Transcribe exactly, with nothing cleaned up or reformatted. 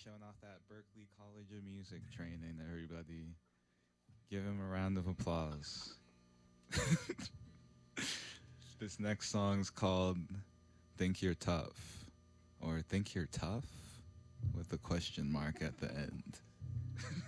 showing off that Berkeley College of Music training, everybody. Give him a round of applause. This next song's called Think You're Tough, or Think You're Tough with a question mark at the end.